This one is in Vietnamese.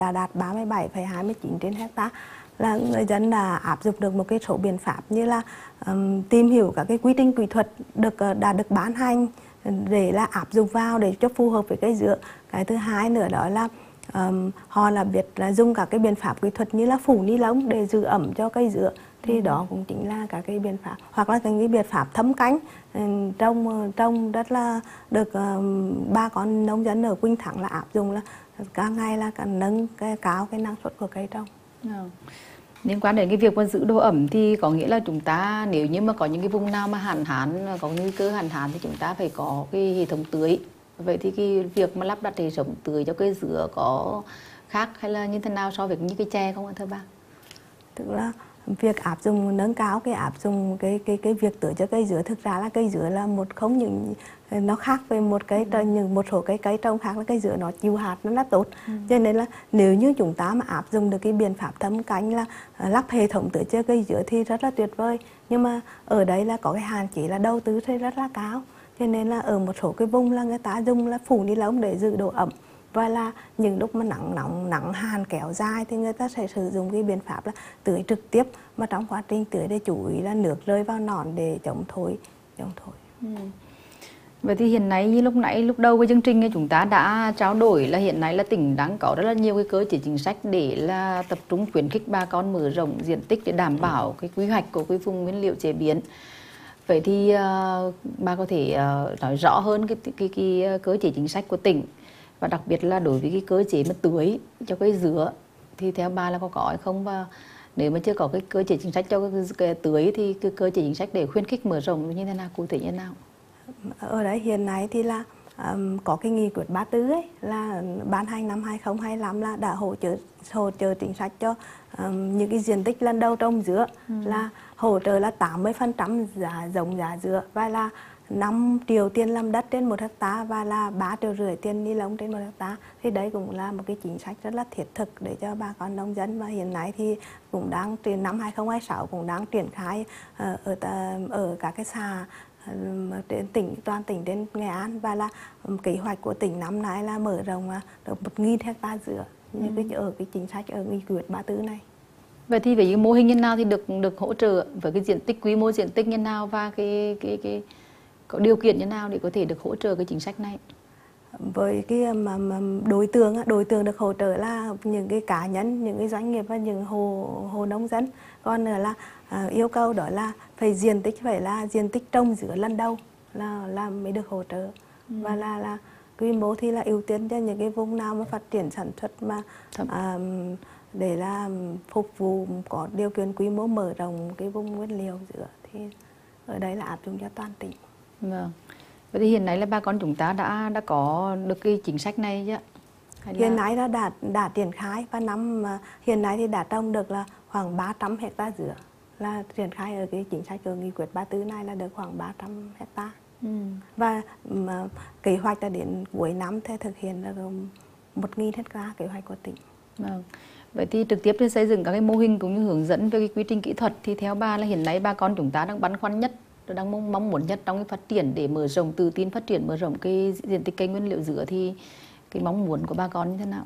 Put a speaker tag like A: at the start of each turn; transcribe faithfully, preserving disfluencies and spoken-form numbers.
A: đã đạt ba mươi bảy phẩy hai mươi chín trên hecta, là người dân đã áp dụng được một cái số biện pháp như là um, tìm hiểu các cái quy trình kỹ thuật được đã được ban hành để là áp dụng vào để cho phù hợp với cây dứa. Cái thứ hai nữa đó là um, họ là biết là dùng các cái biện pháp kỹ thuật như là phủ ni lông để giữ ẩm cho cây dứa, thì ừ. đó cũng chính là các cái biện pháp, hoặc là cái biện pháp thấm cánh trồng trồng rất là được um, ba con nông dân ở Quỳnh Thắng là áp dụng, là càng ngày là càng nâng cái cao cái năng suất của cây trồng.
B: Ừ. Liên quan đến cái việc mà giữ độ ẩm thì có nghĩa là chúng ta nếu như mà có những cái vùng nào mà hạn hán, có nguy cơ hạn hán thì chúng ta phải có cái hệ thống tưới. Vậy thì cái việc mà lắp đặt hệ thống tưới cho cây dứa có khác hay là như thế nào so với như cái chè không ạ thưa bà?
A: Tức là việc áp dụng nâng cao cái áp dụng cái cái cái việc tưới cho cây dứa, thực ra là cây dứa là một không những nó khác với một cái ừ. những một số cái cây trồng khác, là cây dứa nó chịu hạt nó rất tốt, ừ. cho nên là nếu như chúng ta mà áp dụng được cái biện pháp thấm cánh là lắp hệ thống tưới cho cây dứa thì rất là tuyệt vời, nhưng mà ở đấy là có cái hạn chế là đầu tư thì rất là cao, cho nên là ở một số cái vùng là người ta dùng là phủ ni lông để giữ độ ẩm, và là những lúc mà nắng nóng nắng hàn kéo dài thì người ta sẽ sử dụng cái biện pháp là tưới trực tiếp, mà trong quá trình tưới để chú ý là nước rơi vào nòn để chống thối chống thối.
B: Ừ. Vậy thì hiện nay như lúc nãy lúc đầu của chương trình chúng ta đã trao đổi là hiện nay là tỉnh đang có rất là nhiều cái cơ chế chính sách để là tập trung khuyến khích bà con mở rộng diện tích để đảm bảo cái quy hoạch của cái vùng nguyên liệu chế biến. Vậy thì uh, bà có thể uh, nói rõ hơn cái, cái, cái, cái cơ chế chính sách của tỉnh, và đặc biệt là đối với cái cơ chế mà tưới cho cây dứa thì theo bà là có có hay không, và nếu mà chưa có cái cơ chế chính sách cho cái, cái tưới thì cái cơ chế chính sách để khuyến khích mở rộng như thế nào, cụ thể như thế nào?
A: Ở đấy hiện nay thì là um, có cái nghị quyết ba tư ấy là ban hành năm hai không hai lăm là đã hỗ trợ hỗ trợ chính sách cho um, những cái diện tích lần đầu trồng dứa, ừ. là hỗ trợ là tám mươi phần trăm giá giống giá dứa, và là năm triệu tiền làm đất trên một hecta, và là ba triệu rưỡi tiền ni lông trên một hecta. Thì đấy cũng là một cái chính sách rất là thiết thực để cho bà con nông dân, và hiện nay thì cũng đang trên năm hai không hai sáu cũng đang triển khai uh, ở ở các cái xã trên tỉnh, toàn tỉnh đến Nghệ An, và là kế hoạch của tỉnh năm nay là mở rộng được một nghìn hecta dứa, ừ. như cái ở cái chính sách ở nghị quyết ba tư này.
B: Vậy thì với những mô hình như nào thì được được hỗ trợ, với cái diện tích, quy mô diện tích như nào, và cái cái cái có điều kiện như nào để có thể được hỗ trợ cái chính sách này?
A: Với cái mà, mà đối tượng đối tượng được hỗ trợ là những cái cá nhân, những cái doanh nghiệp và những hộ hộ nông dân. Còn nữa là à, yêu cầu đó là phải diện tích phải là diện tích trồng dứa lần đầu là là mới được hỗ trợ, ừ. và là là quy mô thì là ưu tiên cho những cái vùng nào mà phát triển sản xuất mà à, để là phục vụ có điều kiện quy mô mở rộng cái vùng nguyên liệu dứa, thì ở đây là áp dụng cho toàn tỉnh.
B: Vâng. Vậy thì hiện nay là bà con chúng ta đã đã có được cái chính sách này chứ? Hay
A: hiện
B: là...
A: nay đã đã đã triển khai, và năm hiện nay thì đã trồng được là khoảng ba trăm hecta dứa, là triển khai ở cái chính sách của nghị quyết ba tư này là được khoảng ba trăm hecta, ừ. và mà, kế hoạch là đến cuối năm thì thực hiện là một nghìn hecta kế hoạch của tỉnh.
B: Vâng. Vậy thì trực tiếp thì xây dựng các cái mô hình cũng như hướng dẫn về cái quy trình kỹ thuật, thì theo bà là hiện nay bà con chúng ta đang băn khoăn nhất, đang mong, mong muốn nhất trong cái phát triển để mở rộng, tự tin phát triển mở rộng cái diện tích cây nguyên liệu dứa, thì cái mong muốn của bà con như thế nào?